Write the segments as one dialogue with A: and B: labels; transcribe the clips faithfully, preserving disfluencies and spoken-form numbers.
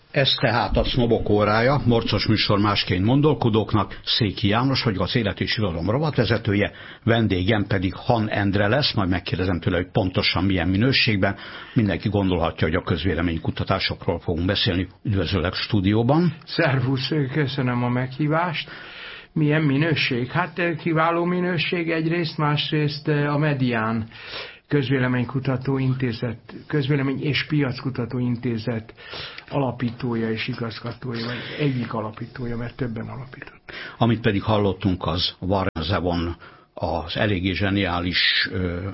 A: Ez tehát a Sznobok órája, morcos műsor másként gondolkodóknak. Széki János vagyok, az Élet és Irodalom rovatvezetője, vendégem pedig Han Endre lesz, majd megkérdezem tőle, hogy pontosan milyen minőségben. Mindenki gondolhatja, hogy a közvéleménykutatásokról fogunk beszélni. Üdvözöllek stúdióban.
B: Szervusz, köszönöm a meghívást. Milyen minőség? Hát kiváló minőség egyrészt, másrészt a Medián Közvéleménykutató Intézet, Közvélemény és Piackutató Intézet alapítója és igazgatója, vagy egyik alapítója, mert többen alapított.
A: Amit pedig hallottunk, az Warren Zevon, az eléggé zseniális,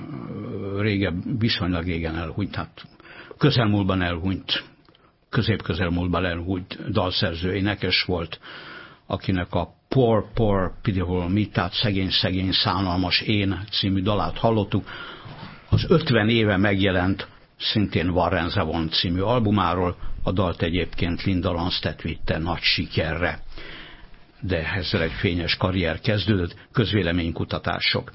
A: régebb, viszonylag régen elhunyt, tehát közelmúltban elhunyt, közép-közelmúltban elhunyt dalszerző, énekes volt, akinek a Poor, Poor, Pitiful Me, tehát Szegény, Szegény, Szánalmas Én című dalát hallottuk. Az ötven éve megjelent, szintén Warren Zevon című albumáról, a dalt egyébként Linda Ronstadt vitte nagy sikerre. De ezzel egy fényes karrier kezdődött, közvéleménykutatások.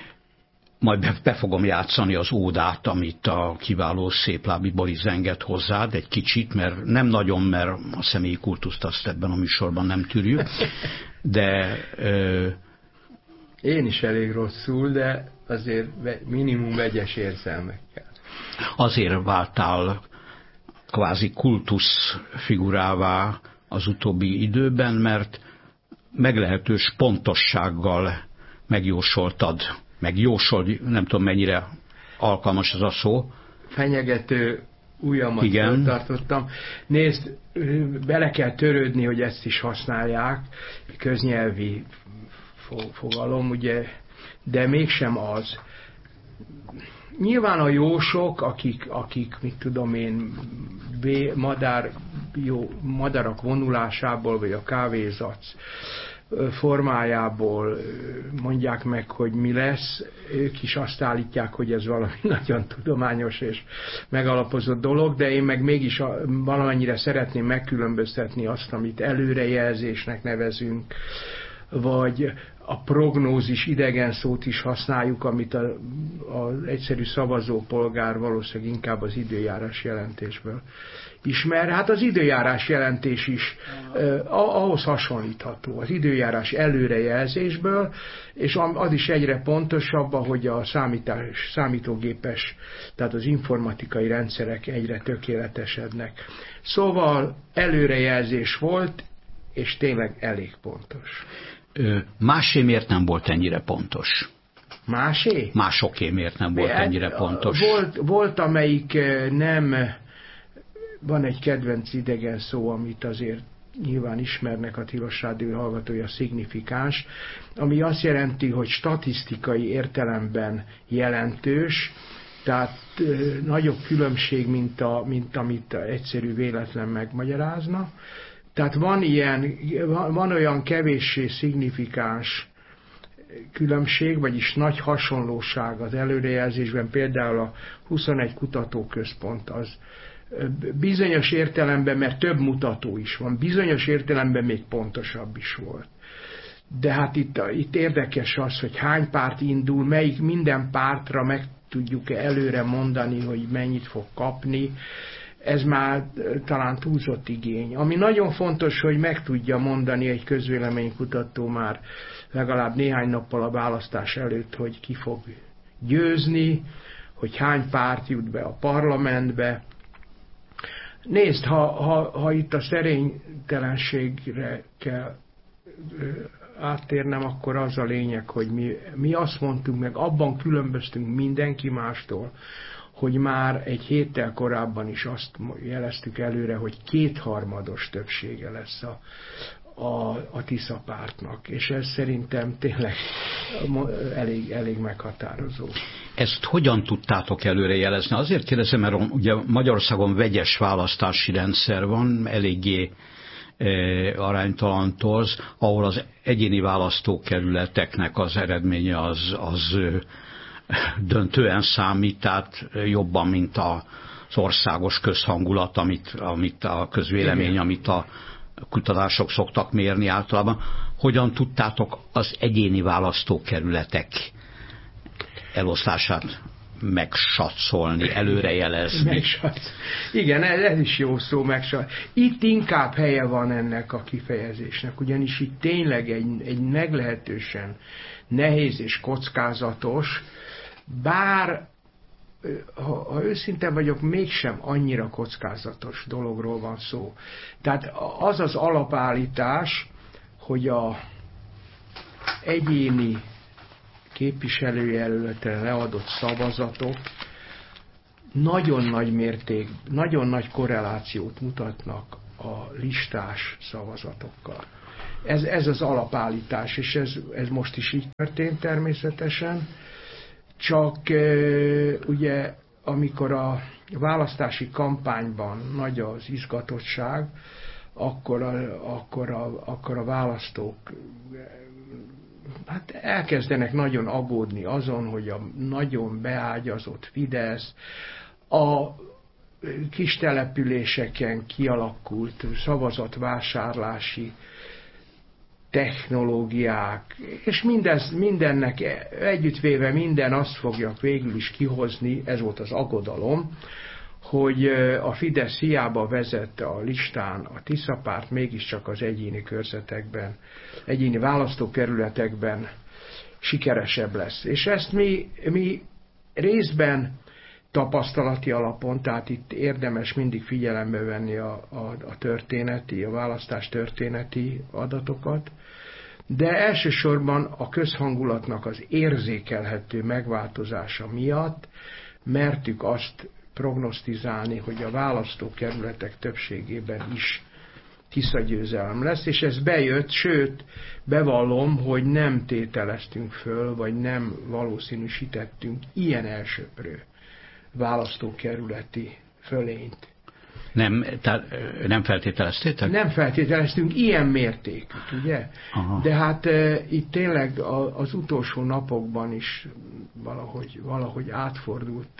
A: Majd be fogom játszani az ódát, amit a kiváló Széplábi Boris zengett hozzád, egy kicsit, mert nem nagyon, mert a személyi kultuszt azt ebben a műsorban nem tűrjük, de... Ö,
B: Én is elég rosszul, de azért minimum vegyes érzelmekkel.
A: Azért váltál kvázi kultusz figurává az utóbbi időben, mert meglehetős pontossággal megjósoltad, megjósolj, nem tudom mennyire alkalmas ez a szó.
B: Fenyegető ujjamat tartottam. Nézd, bele kell törődni, hogy ezt is használják, köznyelvi fogalom, ugye, de mégsem az. Nyilván a jósok, akik, akik mit tudom én, madár, jó, madarak vonulásából, vagy a kávézac formájából mondják meg, hogy mi lesz, ők is azt állítják, hogy ez valami nagyon tudományos és megalapozott dolog, de én meg mégis valamennyire szeretném megkülönböztetni azt, amit előrejelzésnek nevezünk, vagy a prognózis idegen szót is használjuk, amit az egyszerű szavazópolgár valószínűleg inkább az időjárás jelentésből ismer. Hát az időjárás jelentés is eh, ahhoz hasonlítható, az időjárás előrejelzésből, és az is egyre pontosabb, ahogy a számítás, számítógépes, tehát az informatikai rendszerek egyre tökéletesednek. Szóval előrejelzés volt, és tényleg elég pontos.
A: Másé miért nem volt ennyire pontos?
B: Másé?
A: Másoké miért nem volt ennyire pontos?
B: Volt, volt, amelyik nem... Van egy kedvenc idegen szó, amit azért nyilván ismernek a Tilos Rádió hallgatója, szignifikáns, ami azt jelenti, hogy statisztikai értelemben jelentős, tehát nagyobb különbség, mint, a, mint amit egyszerű véletlen megmagyarázna. Tehát van ilyen, van olyan kevéssé szignifikáns különbség, vagyis nagy hasonlóság az előrejelzésben, például a huszonegy kutatóközpont az bizonyos értelemben, mert több mutató is van, bizonyos értelemben még pontosabb is volt. De hát itt, itt érdekes az, hogy hány párt indul, melyik minden pártra meg tudjuk-e előre mondani, hogy mennyit fog kapni. Ez már talán túlzott igény. Ami nagyon fontos, hogy meg tudja mondani egy közvéleménykutató már legalább néhány nappal a választás előtt, hogy ki fog győzni, hogy hány párt jut be a parlamentbe. Nézd, ha, ha, ha itt a szerénytelenségre kell áttérnem, akkor az a lényeg, hogy mi, mi azt mondtunk meg, abban különböztünk mindenki mástól, hogy már egy héttel korábban is azt jeleztük előre, hogy kétharmados többsége lesz a, a, a Tisza pártnak, és ez szerintem tényleg elég, elég meghatározó.
A: Ezt hogyan tudtátok előre jelezni? Azért kérdezem, mert ugye Magyarországon vegyes választási rendszer van, eléggé e, aránytalan torz, ahol az egyéni választókerületeknek az eredménye az, az döntően számít, tehát jobban, mint az országos közhangulat, amit, amit a közvélemény, igen, amit a kutatások szoktak mérni általában. Hogyan tudtátok az egyéni választókerületek eloszlását megsatszolni, előrejelezni.
B: Megsatsz. Igen, ez, ez is jó szó, megsatsz. Itt inkább helye van ennek a kifejezésnek, ugyanis itt tényleg egy, egy meglehetősen nehéz és kockázatos, bár ha, ha őszinte vagyok, mégsem annyira kockázatos dologról van szó. Tehát az az alapállítás, hogy a egyéni képviselőjelöltre leadott szavazatok nagyon nagy mérték, nagyon nagy korrelációt mutatnak a listás szavazatokkal. Ez, ez az alapállítás, és ez, ez most is így történt természetesen, csak e, ugye amikor a választási kampányban nagy az izgatottság, akkor a, akkor a, akkor a választók hát elkezdenek nagyon aggódni azon, hogy a nagyon beágyazott Fidesz a kis településeken kialakult szavazatvásárlási technológiák, és mindez, mindennek együttvéve minden azt fogja végül is kihozni, ez volt az aggodalom, hogy a Fidesz hiába vezette a listán a Tisza párt, mégiscsak az egyéni körzetekben, egyéni választókerületekben sikeresebb lesz. És ezt mi, mi részben tapasztalati alapon, tehát itt érdemes mindig figyelembe venni a, a, a történeti, a választás történeti adatokat, de elsősorban a közhangulatnak az érzékelhető megváltozása miatt mertük azt prognosztizálni, hogy a választókerületek többségében is Tisza győzelem lesz, és ez bejött, sőt, bevallom, hogy nem tételeztünk föl, vagy nem valószínűsítettünk ilyen elsöprő választókerületi fölényt.
A: Nem, tehát nem feltételeztétek?
B: Nem feltételeztünk ilyen mértékűt, ugye? Aha. De hát e, itt tényleg a, az utolsó napokban is valahogy, valahogy átfordult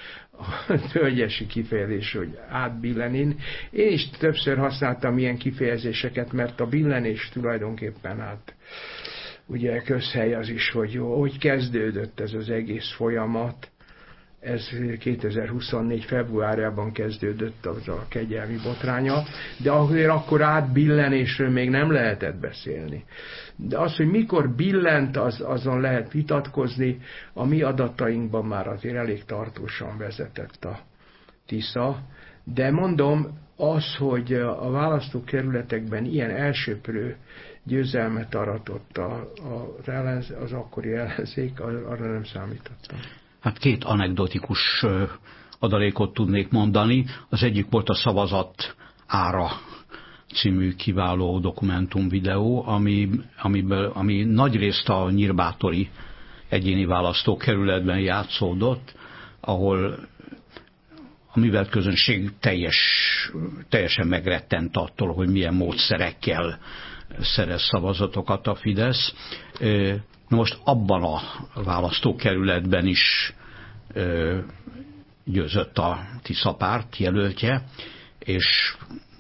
B: a tölgyesi kifejezés, hogy átbillenin. Én is többször használtam ilyen kifejezéseket, mert a billenés tulajdonképpen hát ugye közhely az is, hogy jó, hogy kezdődött ez az egész folyamat. Ez kétezer-huszonnégy februárjában kezdődött az a kegyelmi botránya, de azért akkor átbillenésről még nem lehetett beszélni. De az, hogy mikor billent, az, azon lehet vitatkozni, a mi adatainkban már azért elég tartósan vezetett a Tisza, de mondom, az, hogy a választókerületekben ilyen elsöprő győzelmet aratott a, a, az akkori ellenzék, arra nem számítottam.
A: Hát két anekdotikus adalékot tudnék mondani. Az egyik volt a Szavazat ára című kiváló dokumentumvideó, ami, amiből, ami nagyrészt a nyírbátori egyéni választókerületben játszódott, ahol a művelt közönség teljes, teljesen megrettent attól, hogy milyen módszerekkel szerez szavazatokat a Fidesz. Na most abban a választókerületben is ö, győzött a Tisza párt jelöltje, és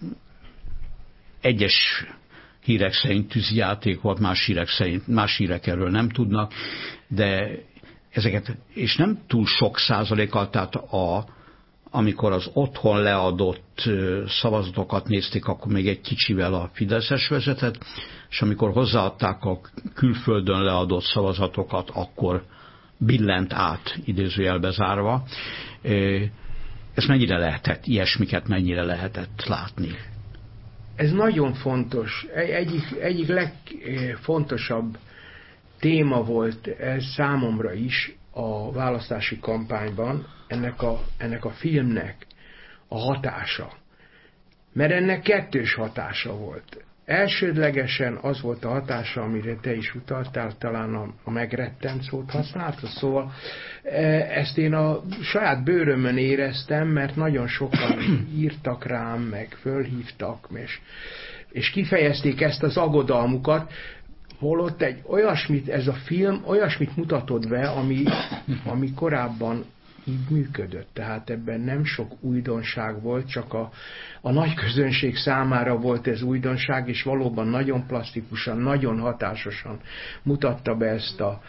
A: egyes hírek szerint tűzijáték volt, más hírek szerint, más hírek erről nem tudnak, de ezeket, és nem túl sok százalékkal, tehát a, amikor az otthon leadott szavazatokat nézték, akkor még egy kicsivel a fideszes vezetett, és amikor hozzáadták a külföldön leadott szavazatokat, akkor billent át, idézőjelbe zárva. Ez mennyire lehetett, ilyesmiket mennyire lehetett látni?
B: Ez nagyon fontos. Egyik, egyik legfontosabb téma volt ez számomra is a választási kampányban, ennek a, ennek a filmnek a hatása. Mert ennek kettős hatása volt. Elsődlegesen az volt a hatása, amire te is utaltál, talán a, a megrettent szót használta, szóval ezt én a saját bőrömön éreztem, mert nagyon sokan írtak rám, meg fölhívtak, és, és kifejezték ezt az aggodalmukat, holott egy olyasmit, ez a film olyasmit mutatott be, ami, ami korábban így működött. Tehát ebben nem sok újdonság volt, csak a, a nagy közönség számára volt ez újdonság, és valóban nagyon plastikusan, nagyon hatásosan mutatta be ezt a,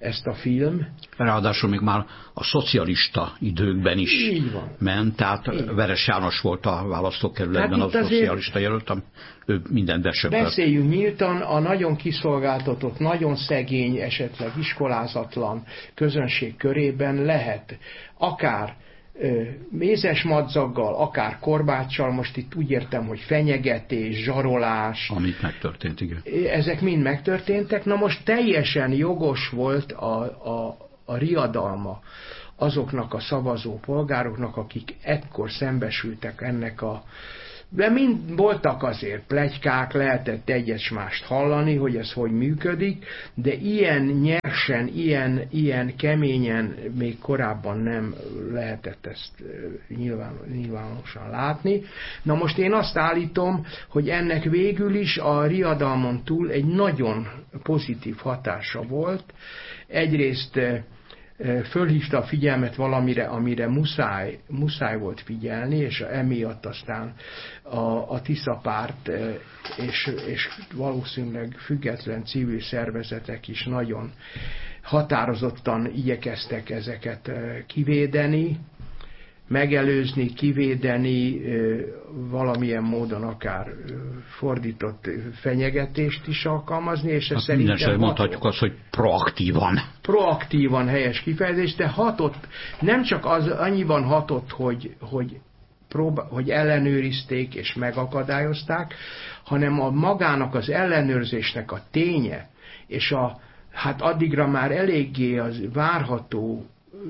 B: ezt a film.
A: Ráadásul még már a szocialista időkben is ment, tehát így. Veres János volt a választókerületben a szocialista jelölt, ő mindent besöpört.
B: Beszéljünk nyíltan, a nagyon kiszolgáltatott, nagyon szegény, esetleg iskolázatlan közönség körében lehet akár mézes madzaggal, akár korbáccsal, most itt úgy értem, hogy fenyegetés, zsarolás.
A: Amit megtörtént, igen.
B: Ezek mind megtörténtek. Na most teljesen jogos volt a, a, a riadalma azoknak a szavazó polgároknak, akik ekkor szembesültek ennek a... De mind voltak azért pletykák, lehetett egyes mást hallani, hogy ez hogy működik, de ilyen nyersen, ilyen, ilyen keményen még korábban nem lehetett ezt nyilván, nyilvánosan látni. Na most én azt állítom, hogy ennek végül is a riadalmon túl egy nagyon pozitív hatása volt. Egyrészt fölhívta a figyelmet valamire, amire muszáj, muszáj volt figyelni, és emiatt aztán a, a Tisza párt és, és valószínűleg független civil szervezetek is nagyon határozottan igyekeztek ezeket kivédeni, megelőzni, kivédeni, valamilyen módon akár fordított fenyegetést is alkalmazni, és ez
A: hát szerintem mondhatjuk azt, hogy proaktívan.
B: Proaktívan helyes kifejezés, de hatott, nem csak az annyiban hatott, hogy, hogy, próba, hogy ellenőrizték és megakadályozták, hanem a magának az ellenőrzésnek a ténye, és a, hát addigra már eléggé az várható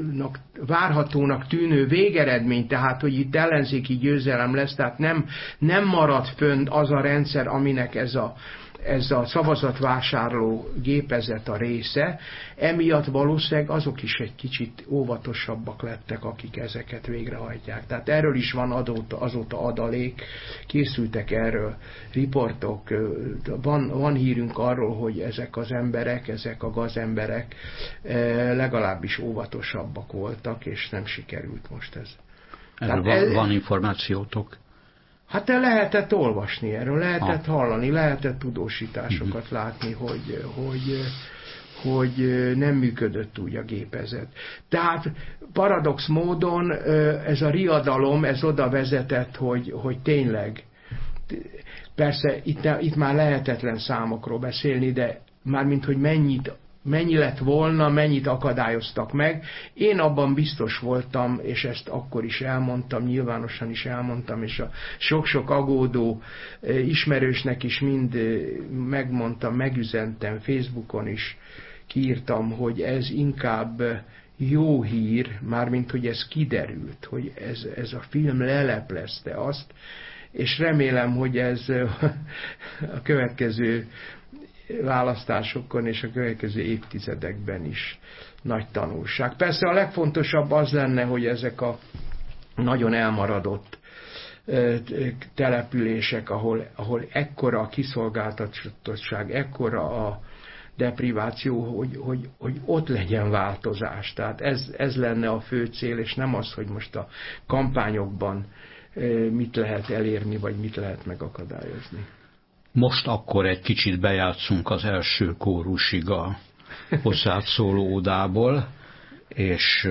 B: várhatónak tűnő végeredmény, tehát hogy itt ellenzéki győzelem lesz, tehát nem, nem marad fönn az a rendszer, aminek ez a, ez a szavazatvásárló gépezet a része, emiatt valószínűleg azok is egy kicsit óvatosabbak lettek, akik ezeket végrehajtják. Tehát erről is van adóta, azóta adalék, készültek erről riportok, van, van hírünk arról, hogy ezek az emberek, ezek a gazemberek legalábbis óvatosabbak voltak, és nem sikerült most ez.
A: Erről van, ez, van információtok?
B: Hát lehetett olvasni erről, lehetett ha. hallani, lehetett tudósításokat látni, hogy, hogy, hogy nem működött úgy a gépezet. Tehát paradox módon ez a riadalom, ez oda vezetett, hogy, hogy tényleg, persze itt, itt már lehetetlen számokról beszélni, de mármint, hogy mennyit mennyi lett volna, mennyit akadályoztak meg. Én abban biztos voltam, és ezt akkor is elmondtam, nyilvánosan is elmondtam, és a sok-sok agódó ismerősnek is mind megmondtam, megüzentem, Facebookon is kiírtam, hogy ez inkább jó hír, mármint, hogy ez kiderült, hogy ez, ez a film leleplezte azt, és remélem, hogy ez a következő választásokon és a következő évtizedekben is nagy tanulság. Persze a legfontosabb az lenne, hogy ezek a nagyon elmaradott települések, ahol, ahol ekkora a kiszolgáltatottság, ekkora a depriváció, hogy, hogy, hogy ott legyen változás. Tehát ez, ez lenne a fő cél, és nem az, hogy most a kampányokban mit lehet elérni, vagy mit lehet megakadályozni.
A: Most akkor egy kicsit bejátszunk az első kórusig a hozzád szóló ódából, és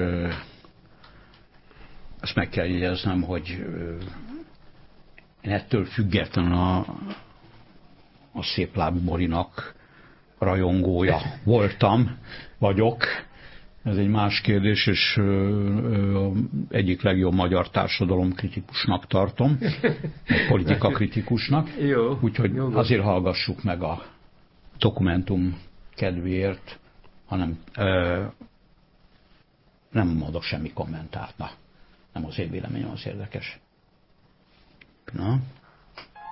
A: azt meg kell jegyeznem, hogy én ettől független a, a Széplábi Borinak rajongója voltam, vagyok. Ez egy más kérdés, és egyik legjobb magyar társadalomkritikusnak tartom, politikakritikusnak.
B: Jó,
A: úgyhogy
B: jó,
A: azért hallgassuk meg a dokumentum kedvéért, hanem ö, nem mondok semmi kommentárt. Na, nem az én véleményem az érdekes. Na.